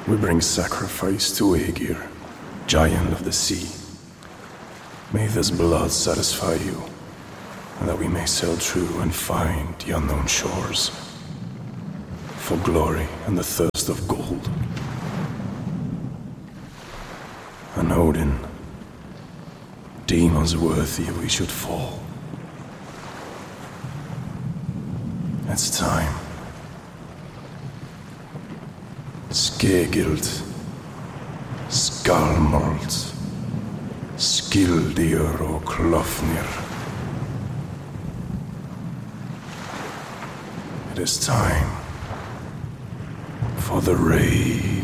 We bring sacrifice to Aegir, giant of the sea. May this blood satisfy you, and that we may sail true and find the unknown shores. For glory and the thirst of gold. And Odin, deem us worthy we should fall. It's time. Skegild, Skalmold, Skildir og Klofnir. It is time for the raid.